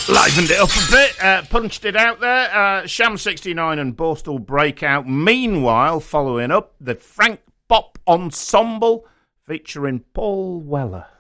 Livened it up a bit, punched it out there. Sham 69 and Borstal Breakout. Meanwhile, following up, the Frank Pop Ensemble featuring Paul Weller.